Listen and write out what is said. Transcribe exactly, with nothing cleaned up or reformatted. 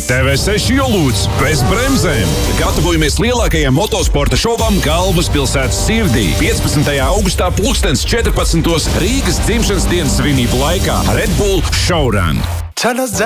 T V seši ielūdz bez bremzēm. Gatavojamies lielākajam motosporta šovam galvaspilsētas sirdī. piecpadsmitajā augustā pulkstens četrpadsmitos Rīgas dzimšanas dienas svinību laikā Red Bull Showrun.